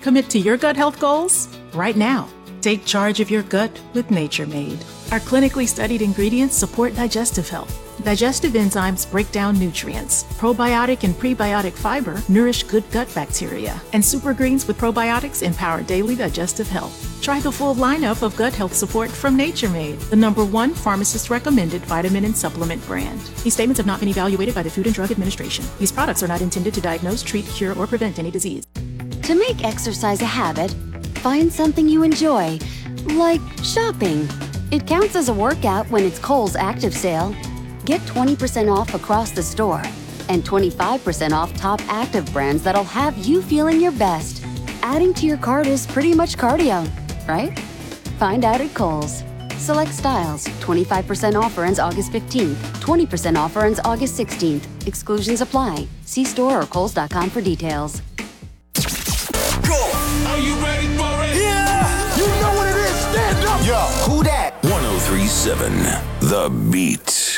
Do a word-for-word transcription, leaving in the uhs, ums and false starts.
Commit to your gut health goals right now. Take charge of your gut with Nature Made. Our clinically studied ingredients support digestive health. Digestive enzymes break down nutrients. Probiotic and prebiotic fiber nourish good gut bacteria. And super greens with probiotics empower daily digestive health. Try the full lineup of gut health support from Nature Made, the number one pharmacist-recommended vitamin and supplement brand. These statements have not been evaluated by the Food and Drug Administration. These products are not intended to diagnose, treat, cure, or prevent any disease. To make exercise a habit, find something you enjoy, like shopping. It counts as a workout when it's Kohl's Active Sale. Get twenty percent off across the store and twenty-five percent off top active brands that'll have you feeling your best. Adding to your cart is pretty much cardio, right? Find out at Kohl's. Select styles. twenty-five percent offer ends August fifteenth. twenty percent offer ends August sixteenth. Exclusions apply. See store or kohls dot com for details. Go! Are you ready for it? Yeah! You know what it is. Stand up! Yo, who that? one oh three point seven The Beat.